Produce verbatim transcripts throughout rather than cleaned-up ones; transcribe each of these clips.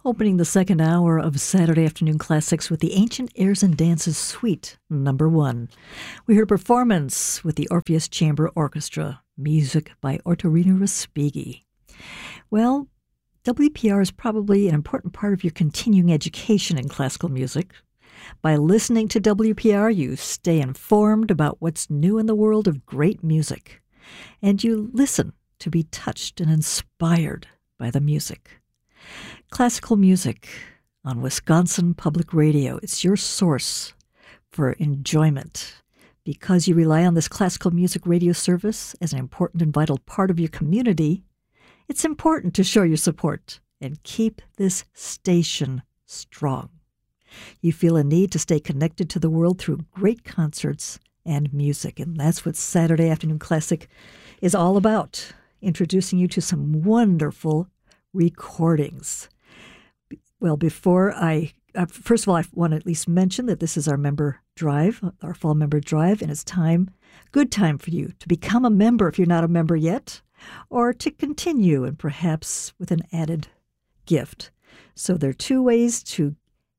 Opening the second hour of Saturday Afternoon Classics with the Ancient Airs and Dances Suite, number one. We heard a performance with the Orpheus Chamber Orchestra, music by Ottorino Respighi. Well, W P R is probably an important part of your continuing education in classical music. By listening to W P R, you stay informed about what's new in the world of great music, and you listen to be touched and inspired by the music. Classical music on Wisconsin Public Radio. It's your source for enjoyment. Because you rely on this classical music radio service as an important and vital part of your community, it's important to show your support and keep this station strong. You feel a need to stay connected to the world through great concerts and music, and that's what Saturday Afternoon Classic is all about, introducing you to some wonderful recordings. Well, before I, uh, first of all, I want to at least mention that this is our member drive, our fall member drive, and it's time, good time for you to become a member if you're not a member yet, or to continue and perhaps with an added gift. So there are two ways to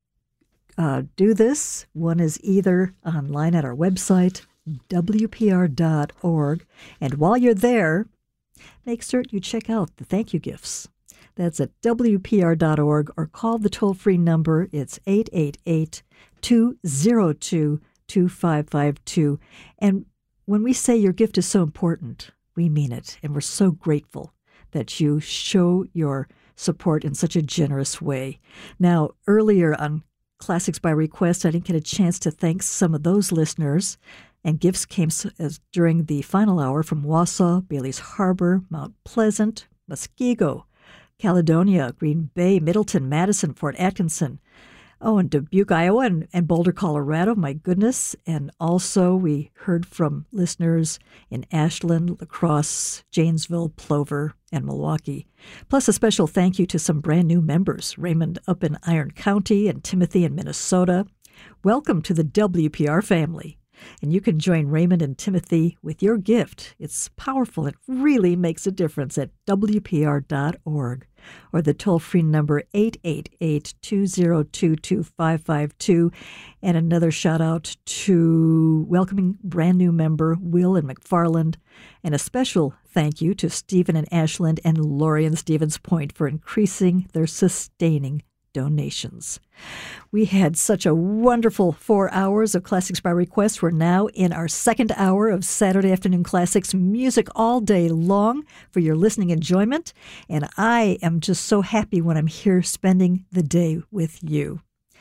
uh, do this. One is either online at our website, W P R dot org, and while you're there, make certain you check out the thank you gifts. That's at W P R dot org, or call the toll-free number. It's eight eight eight, two zero two, two five five two. And when we say your gift is so important, we mean it. And we're so grateful that you show your support in such a generous way. Now, earlier on Classics by Request, I didn't get a chance to thank some of those listeners. And gifts came as during the final hour from Wausau, Bailey's Harbor, Mount Pleasant, Muskego, Caledonia, Green Bay, Middleton, Madison, Fort Atkinson, oh, and Dubuque, Iowa, and, and Boulder, Colorado, my goodness. And also we heard from listeners in Ashland, La Crosse, Janesville, Plover, and Milwaukee. Plus a special thank you to some brand new members, Raymond up in Iron County and Timothy in Minnesota. Welcome to the W P R family. And you can join Raymond and Timothy with your gift. It's powerful. It really makes a difference at W P R dot org, or the toll-free number eight eight eight, two zero two, two five five two. And another shout-out to welcoming brand-new member Will and McFarland. And a special thank you to Stephen and Ashland and Lori and Stevens Point for increasing their sustaining donations. We had such a wonderful four hours of Classics by Request. We're now in our second hour of Saturday Afternoon Classics, music all day long for your listening enjoyment. And I am just so happy when I'm here spending the day with you.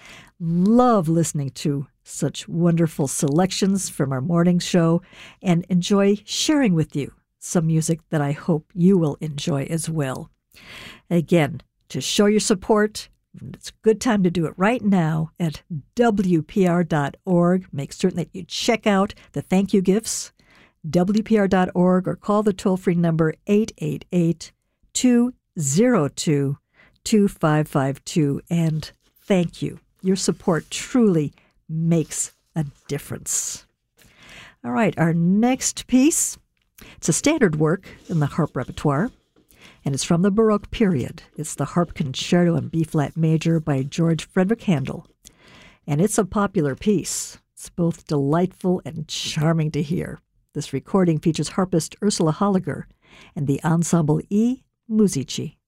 Love listening to such wonderful selections from our morning show and enjoy sharing with you some music that I hope you will enjoy as well. Again, to show your support, it's a good time to do it right now at W P R dot org. Make certain that you check out the thank you gifts, W P R dot org, or call the toll-free number eight eight eight, two zero two, two five five two. And thank you. Your support truly makes a difference. All right, our next piece, it's a standard work in the harp repertoire. And it's from the Baroque period. It's the Harp Concerto in B-flat major by George Frederick Handel. And it's a popular piece. It's both delightful and charming to hear. This recording features harpist Ursula Holliger and the Ensemble E Musici.